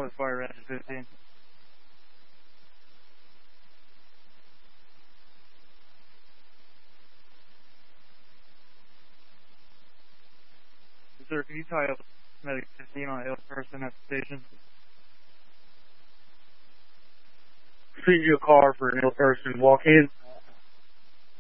Close fire range 15. Sir, can you tie up medic 15 on an ill person at the station? Feed you a car for an ill person. Walk in.